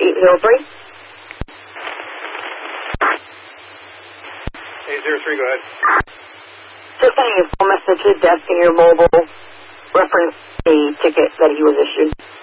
803. 803, go ahead. Just sending a phone message to the desk in your mobile reference the ticket that he was issued.